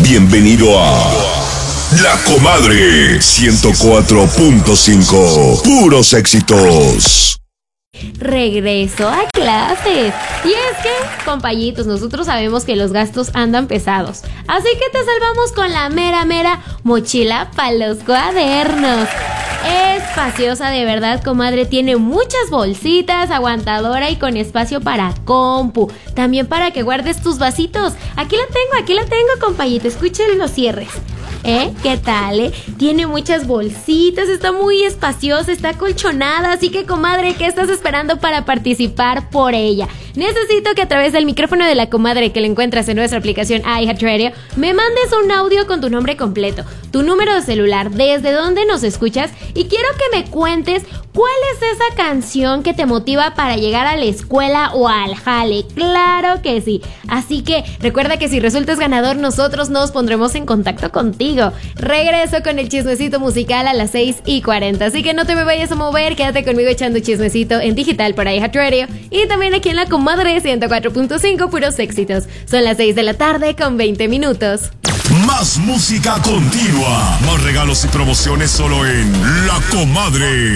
Bienvenido a La Comadre 104.5. Puros éxitos. Regreso a clases. Y es que, compañitos, nosotros sabemos que los gastos andan pesados. Así que te salvamos con la mera mochila para los cuadernos. Espaciosa de verdad, comadre. Tiene muchas bolsitas, aguantadora y con espacio para compu. También para que guardes tus vasitos. Aquí la tengo, compañito. Escuchen los cierres. ¿Qué tal, Tiene muchas bolsitas, está muy espaciosa, está acolchonada. Así que, comadre, ¿qué estás esperando para participar por ella? Necesito que a través del micrófono de la comadre que le encuentras en nuestra aplicación iHeartRadio me mandes un audio con tu nombre completo, tu número de celular, desde dónde nos escuchas, y quiero que me cuentes cuál es esa canción que te motiva para llegar a la escuela o al jale. Claro que sí. Así que recuerda que si resultas ganador, nosotros nos pondremos en contacto contigo. Regreso con el chismecito musical a las 6:40. Así que no te me vayas a mover, quédate conmigo echando chismecito en digital por iHeartRadio y también aquí en la Comadre 104.5, puros éxitos. Son las 6 de la tarde con 20 minutos. Más música continua. Más regalos y promociones solo en La Comadre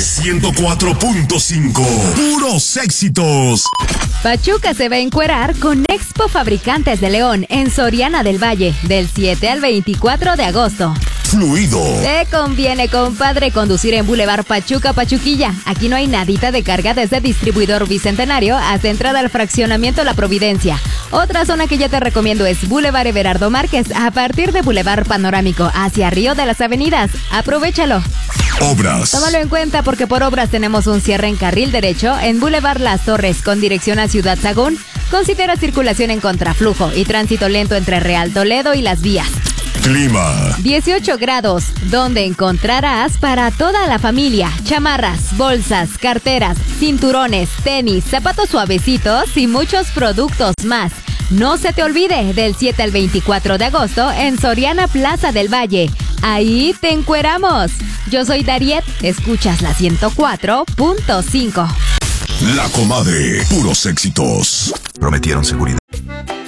104.5. Puros éxitos. Pachuca se va a encuerar con Expo Fabricantes de León en Soriana del Valle del 7 al 24 de agosto. Fluido. Te conviene, compadre, conducir en Boulevard Pachuca-Pachuquilla. Aquí no hay nadita de carga desde Distribuidor Bicentenario hasta entrada al fraccionamiento La Providencia. Otra zona que ya te recomiendo es Boulevard Everardo Márquez, a partir de Boulevard Panorámico hacia Río de las Avenidas. Aprovéchalo. Obras. Tómalo en cuenta porque por obras tenemos un cierre en carril derecho en Boulevard Las Torres con dirección a Ciudad Sagún. Considera circulación en contraflujo y tránsito lento entre Real Toledo y Las Vías. Clima. 18 grados, donde encontrarás para toda la familia chamarras, bolsas, carteras, cinturones, tenis, zapatos suavecitos y muchos productos más. No se te olvide, del 7 al 24 de agosto en Soriana Plaza del Valle. Ahí te encueramos. Yo soy Dariet, escuchas la 104.5. La Comadre, puros éxitos. Prometieron seguridad.